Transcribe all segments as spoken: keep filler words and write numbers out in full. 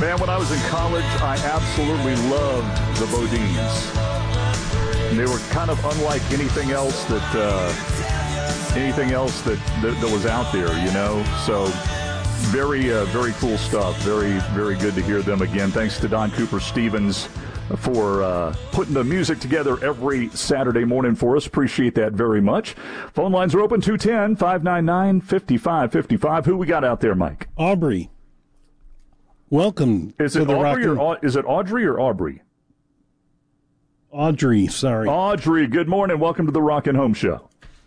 Man, when I was in college, I absolutely loved the Bodines. And they were kind of unlike anything else that uh, anything else that, that that was out there, you know. So very, uh, very cool stuff. Very, very good to hear them again. Thanks to Don Cooper Stevens for uh, putting the music together every Saturday morning for us. Appreciate that very much. Phone lines are open, two one zero, five nine nine, five five five five. Who we got out there, Mike? Aubrey. Welcome is to it the Aubrey Rockin'... or Is it Audrey or Aubrey? Audrey, sorry. Audrey, good morning. Welcome to the Rockin' Home Show.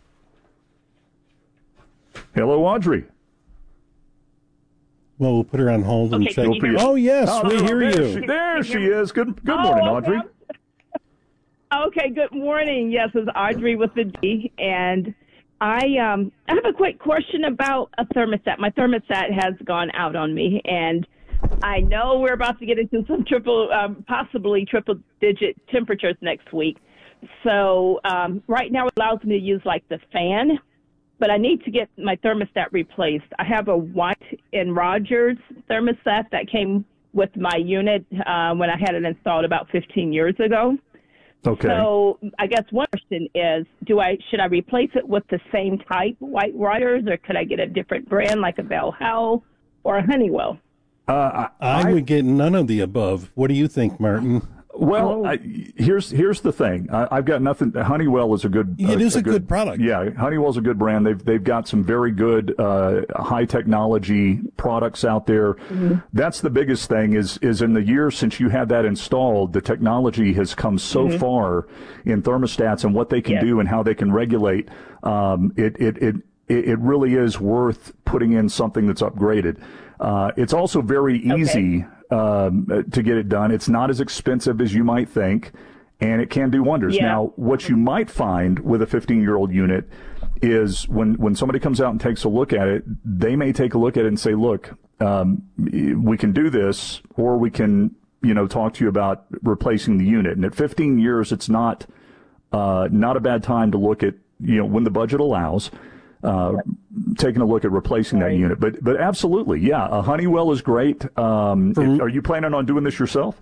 Hello, Audrey. Well, we'll put her on hold and okay, check. You oh, yes, oh, we no, hear there you. She, there she is. Good good oh, morning, okay. Audrey. Okay, good morning. Yes, it's Audrey with the D, and I um I have a quick question about a thermostat. My thermostat has gone out on me, and I know we're about to get into some triple, um, possibly triple-digit temperatures next week. So um, right now it allows me to use, like, the fan, but I need to get my thermostat replaced. I have a White and Rogers thermostat that came with my unit uh, when I had it installed about fifteen years ago. Okay. So I guess one question is, do I should I replace it with the same type White Rogers, or could I get a different brand like a Bell Howell or a Honeywell? Uh, I, I would get none of the above. What do you think, Martin? Well, I, here's here's the thing. I, I've got nothing. Honeywell is a good. It a, is a, a good, good product. Yeah, Honeywell's a good brand. They've they've got some very good uh, high technology products out there. Mm-hmm. That's the biggest thing. Is is in the years since you had that installed, the technology has come so mm-hmm. far in thermostats and what they can yes. do and how they can regulate. Um, it it it it really is worth putting in something that's upgraded. Uh, it's also very easy okay. um, to get it done. It's not as expensive as you might think, and it can do wonders. Yeah. Now, what you might find with a fifteen-year-old unit is when, when somebody comes out and takes a look at it, they may take a look at it and say, look, um, we can do this, or we can, you know, talk to you about replacing the unit. And at fifteen years, it's not uh, not a bad time to look at, you know, when the budget allows, Uh, taking a look at replacing that unit. But but absolutely, yeah, a Honeywell is great. Um, if, are you planning on doing this yourself?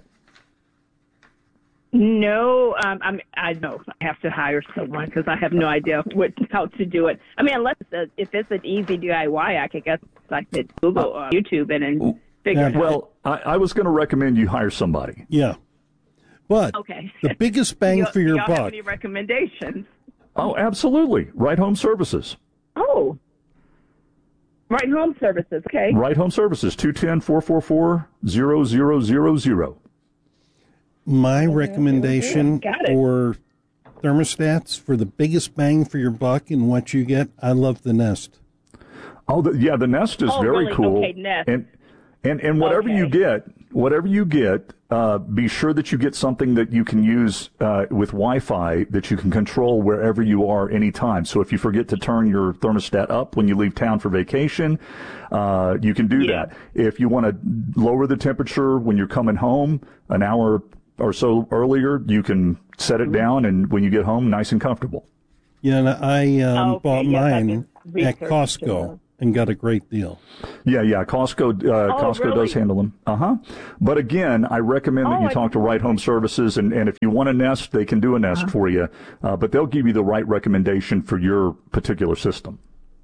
No, um, I'm, I know I have to hire someone because I have no idea what how to do it. I mean, unless it's, if it's an easy D I Y, I could guess I could Google uh, YouTube and, and figure yeah, it out. Well, I, I was going to recommend you hire somebody. Yeah. But okay. the biggest bang you, for your y'all buck. Have any recommendations? Oh, absolutely. Right Home Services. Oh. Right Home Services, okay. Right Home Services, two one zero, four four four, zero zero zero zero. My recommendation Got it. for thermostats for the biggest bang for your buck and what you get, I love the Nest. Oh, the, yeah, the Nest is oh, very really? cool. Okay, Nest. And and and whatever okay. you get, whatever you get, uh, be sure that you get something that you can use uh, with Wi-Fi that you can control wherever you are anytime. So if you forget to turn your thermostat up when you leave town for vacation, uh, you can do yeah. that. If you want to lower the temperature when you're coming home an hour or so earlier, you can set it down, and when you get home, nice and comfortable. Yeah, and I um, okay, bought yes, mine at Costco and got a great deal. Yeah, yeah. Costco, uh, oh, Costco really? does handle them. Uh huh. But again, I recommend that oh, you I talk to Right Home Services, and, and if you want a Nest, they can do a Nest uh-huh. for you. Uh, but they'll give you the right recommendation for your particular system.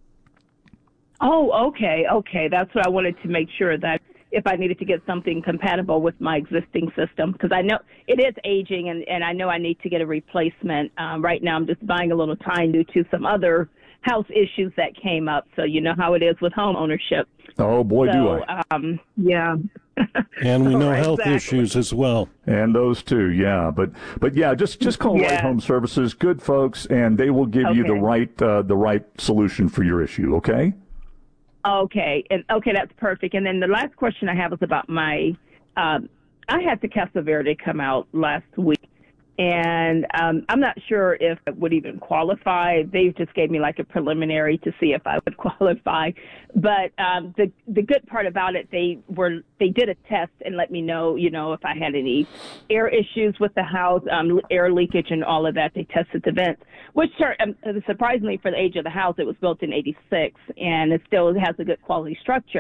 Oh, okay, okay. That's what I wanted to make sure that if I needed to get something compatible with my existing system, because I know it is aging, and, and I know I need to get a replacement. Um, right now, I'm just buying a little time due to some other house issues that came up. So you know how it is with home ownership. Oh, boy, so, do I. Um, yeah. And we know right, health exactly. issues as well. And those too, yeah. But but yeah, just just call yeah. Right Home Services, good folks, and they will give okay. you the right uh, the right solution for your issue. Okay. Okay, and okay, that's perfect. And then the last question I have is about my. Um, I had the Casa Verde come out last week, and um, I'm not sure if it would even qualify. They just gave me like a preliminary to see if I would qualify. But um, the the good part about it, they were they did a test and let me know, you know, if I had any air issues with the house, um, air leakage, and all of that. They tested the vents, which um, surprisingly for the age of the house, it was built in eighty-six, and it still has a good quality structure.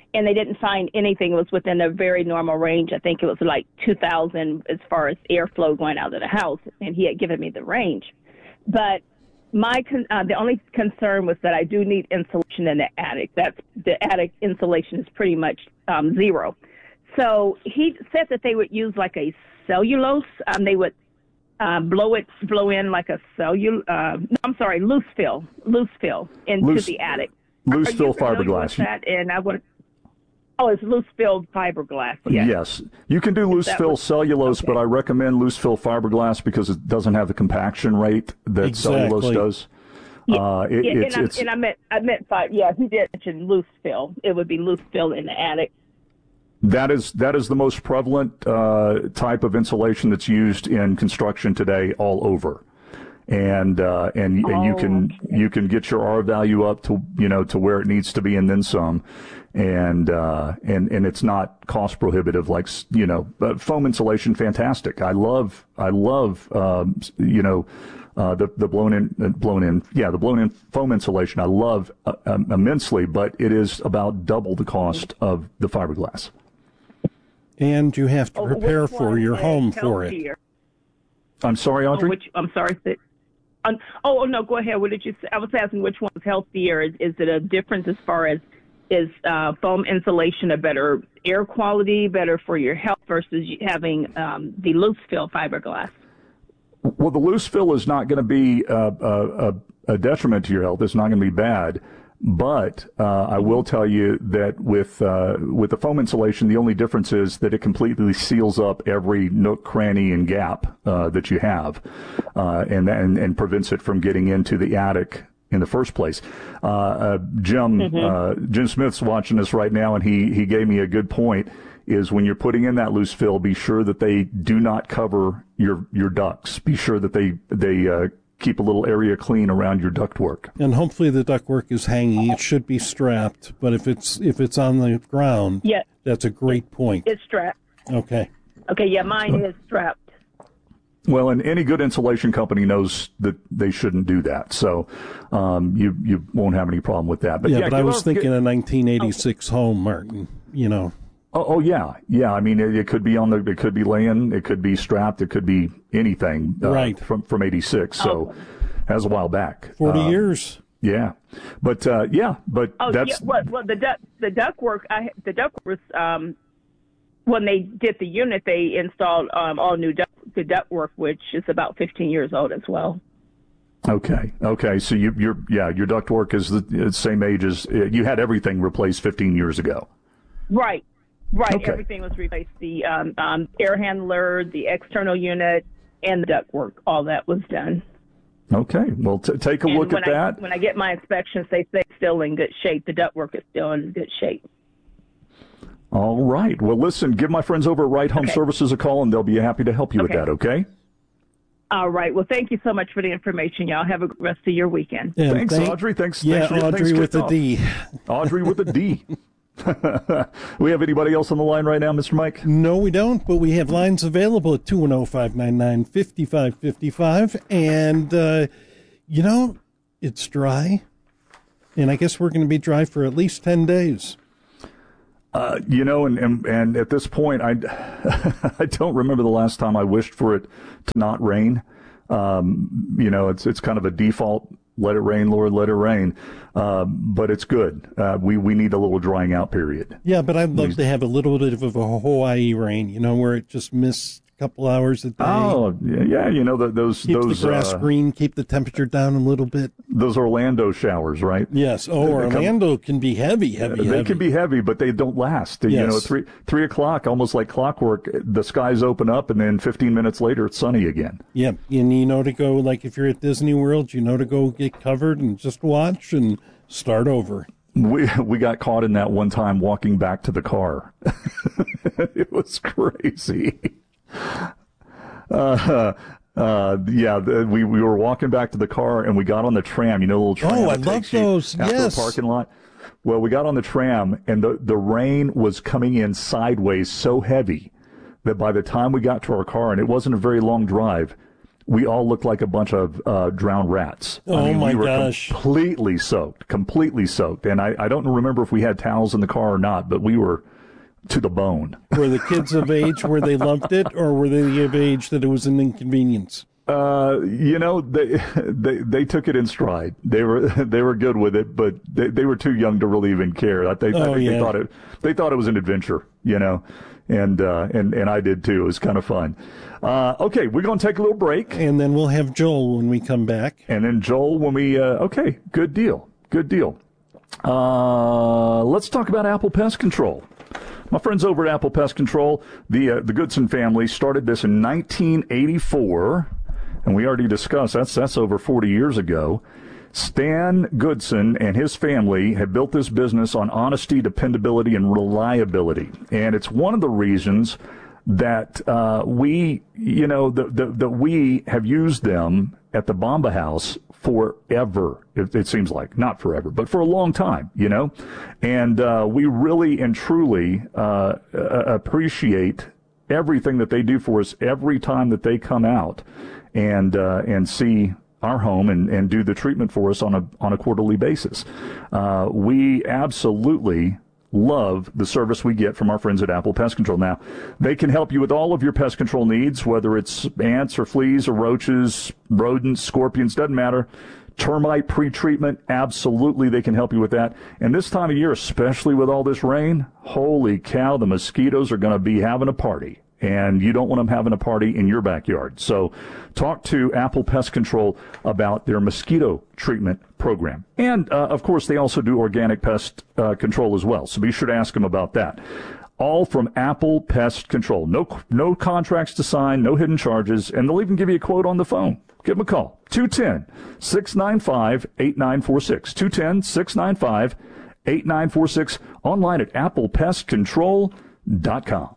and they didn't find anything. It was within a very normal range. I think it was like two thousand as far as airflow going out of the house, and he had given me the range. But my con- uh, the only concern was that I do need insulation in the attic. That's the attic insulation is pretty much um, zero. So he said that they would use like a cellulose. Um, they would uh, blow it, blow in like a cellul. Uh, no, I'm sorry, loose fill, loose fill into Loose- the attic. Loose Are you fill familiar fiberglass. with that? And I would. Oh, it's loose filled fiberglass. Yes. Yes. You can do loose that fill was- cellulose, okay. but I recommend loose fill fiberglass because it doesn't have the compaction rate that Exactly. cellulose does. Yeah, Uh, it, yeah, it's, and, I, it's, and I meant I meant five. Yeah, he did mention loose fill. It would be loose fill in the attic. that is that is the most prevalent uh, type of insulation that's used in construction today all over. And uh, and and you Oh, can you can get your R value up to you know to where it needs to be and then some, and uh, and and it's not cost prohibitive like you know but foam insulation. Fantastic. I love I love um, you know uh, the the blown in uh, blown in yeah the blown in foam insulation. I love uh, um, immensely, but it is about double the cost of the fiberglass. And you have to Oh, prepare which for one your is home for it. healthier? I'm sorry, Oh, Audrey. which I'm sorry. Sid. Um, oh, oh, no, go ahead. What did you say? I was asking which one's healthier. Is, is it a difference as far as is uh, foam insulation a better air quality, better for your health versus having um, the loose fill fiberglass? Well, the loose fill is not going to be uh, a, a, a detriment to your health. It's not going to be bad. But uh, I will tell you that with uh, with the foam insulation, the only difference is that it completely seals up every nook, cranny, and gap uh, that you have, uh, and, and and prevents it from getting into the attic in the first place. Uh, uh, Jim mm-hmm. uh, Jim Smith's watching us right now, and he he gave me a good point. Is when you're putting in that loose fill, be sure that they do not cover your your ducts. Be sure that they they uh, keep a little area clean around your ductwork. And hopefully the ductwork is hanging. It should be strapped, but if it's if it's on the ground, yeah, that's a great point. It's strapped. Okay. Okay, yeah, mine is strapped. Well, and any good insulation company knows that they shouldn't do that, so um, you you won't have any problem with that. But yeah, yeah but I was our, thinking get, a nineteen eighty-six oh. home, Martin. You know. Oh, oh yeah, yeah. I mean, it, it could be on the, it could be laying, it could be strapped, it could be anything. Uh, right. From from eighty-six, so oh. that was a while back. Forty um, years. Yeah, but uh, yeah, but oh, that's yeah, well, well, the duct the ductwork. I the ductwork was um, when they did the unit, they installed um, all new duct the ductwork, which is about fifteen years old as well. Okay. Okay. So you, you're yeah, your ductwork is the same age as you had everything replaced fifteen years ago. Right. Right, okay. Everything was replaced. The um, um, air handler, the external unit, and the ductwork. All that was done. Okay, well, t- take a and look at I, that. When I get my inspections, they say it's still in good shape. The ductwork is still in good shape. All right. Well, listen, give my friends over at Right Home okay. Services a call, and they'll be happy to help you okay. with that, okay? All right. Well, thank you so much for the information, y'all. Have a good rest of your weekend. And thanks, thank, Audrey. Thanks. Yeah, thanks for, Audrey thanks with a D. Audrey with a D. We have anybody else on the line right now, Mister Mike? No, we don't, but we have lines available at two one zero, five nine nine, five five five five. And, uh, you know, it's dry. And I guess we're going to be dry for at least ten days. Uh, you know, and, and, and at this point, I, I don't remember the last time I wished for it to not rain. Um, you know, it's it's kind of a default. Let it rain, Lord, let it rain. Uh, but it's good. Uh, we, we need a little drying out period. Yeah, but I'd love to have a little bit of a Hawaii rain, you know, where it just misses a couple hours a day. Oh, yeah, yeah you know, the, those... Keep those, the grass uh, green, keep the temperature down a little bit. Those Orlando showers, right? Yes. Oh, Orlando come, can be heavy, heavy, They heavy. can be heavy, but they don't last. Yes. You know, three, three o'clock, almost like clockwork, the skies open up, and then fifteen minutes later, it's sunny again. Yeah, and you know to go, like if you're at Disney World, you know to go get covered and just watch and start over. We we got caught in that one time walking back to the car. It was crazy. Uh, uh, yeah, the, we, we were walking back to the car, and we got on the tram, you know, the little tram. Oh, I that love takes you those, out to yes. the parking lot. Well, we got on the tram, and the, the rain was coming in sideways so heavy that by the time we got to our car, and it wasn't a very long drive, we all looked like a bunch of uh, drowned rats. Oh, I mean, my we were gosh. completely soaked, completely soaked. And I, I don't remember if we had towels in the car or not, but we were to the bone. Were the kids of age where they loved it, or were they of age that it was an inconvenience? Uh, you know, they, they they took it in stride. They were they were good with it, but they, they were too young to really even care. I think, oh, I think yeah. they thought it they thought it was an adventure, you know, and uh, and and I did too. It was kind of fun. Uh, okay, we're going to take a little break, and then we'll have Joel when we come back. And then Joel when we uh, okay, good deal, good deal. Uh, let's talk about Apple Pest Control. My friends over at Apple Pest Control, the uh, the Goodson family started this in nineteen eighty-four. And we already discussed, that's that's over forty years ago. Stan Goodson and his family have built this business on honesty, dependability, and reliability. And it's one of the reasons that uh, we, you know, that the, the, we have used them at the Bomba House forever, it, it seems like. Not forever, but for a long time, you know. And uh, we really and truly uh, appreciate everything that they do for us every time that they come out and uh, and see our home and, and do the treatment for us on a on a quarterly basis. Uh, we absolutely love the service we get from our friends at Apple Pest Control. Now, they can help you with all of your pest control needs, whether it's ants or fleas or roaches, rodents, scorpions, doesn't matter. Termite pre-treatment, absolutely they can help you with that. And this time of year, especially with all this rain, holy cow, the mosquitoes are going to be having a party. And you don't want them having a party in your backyard. So talk to Apple Pest Control about their mosquito treatment program. And, uh, of course, they also do organic pest uh, control as well. So be sure to ask them about that. All from Apple Pest Control. No, no contracts to sign, no hidden charges, and they'll even give you a quote on the phone. Give them a call. two one zero, six nine five, eight nine four six. two one zero, six nine five, eight nine four six. Online at apple pest control dot com.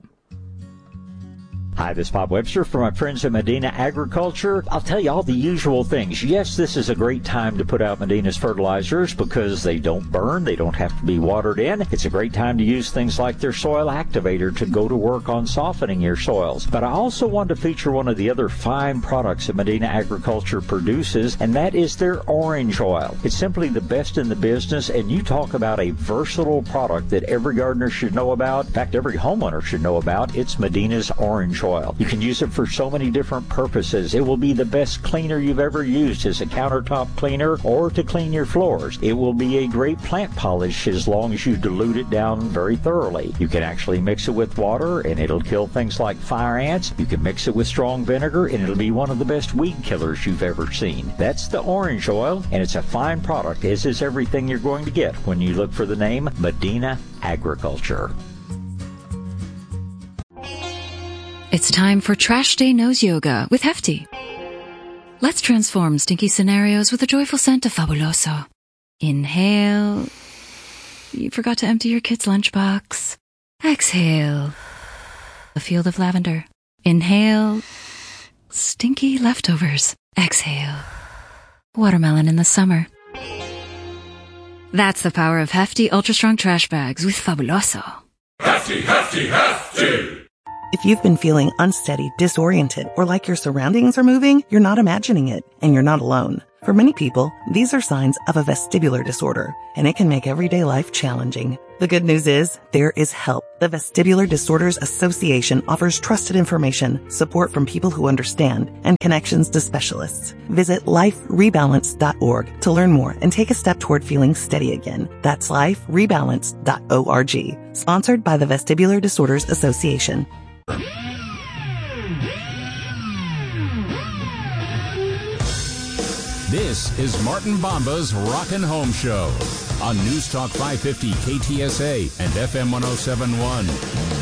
Hi, this is Bob Webster from my friends at Medina Agriculture. I'll tell you all the usual things. Yes, this is a great time to put out Medina's fertilizers because they don't burn. They don't have to be watered in. It's a great time to use things like their soil activator to go to work on softening your soils. But I also want to feature one of the other fine products that Medina Agriculture produces, and that is their orange oil. It's simply the best in the business, and you talk about a versatile product that every gardener should know about. In fact, every homeowner should know about. It's Medina's orange oil. You can use it for so many different purposes. It will be the best cleaner you've ever used as a countertop cleaner or to clean your floors. It will be a great plant polish as long as you dilute it down very thoroughly. You can actually mix it with water and it'll kill things like fire ants. You can mix it with strong vinegar and it'll be one of the best weed killers you've ever seen. That's the orange oil, and it's a fine product, as is everything you're going to get when you look for the name Medina Agriculture. It's time for Trash Day Nose Yoga with Hefty. Let's transform stinky scenarios with a joyful scent of Fabuloso. Inhale. You forgot to empty your kid's lunchbox. Exhale. A field of lavender. Inhale. Stinky leftovers. Exhale. Watermelon in the summer. That's the power of Hefty Ultra Strong Trash Bags with Fabuloso. Hefty, Hefty, Hefty! If you've been feeling unsteady, disoriented, or like your surroundings are moving, you're not imagining it, and you're not alone. For many people, these are signs of a vestibular disorder, and it can make everyday life challenging. The good news is, there is help. The Vestibular Disorders Association offers trusted information, support from people who understand, and connections to specialists. Visit life rebalance dot org to learn more and take a step toward feeling steady again. That's life rebalance dot org. Sponsored by the Vestibular Disorders Association. This is Martin Bomba's Rockin' Home Show on News Talk five fifty K T S A and F M one oh seven point one.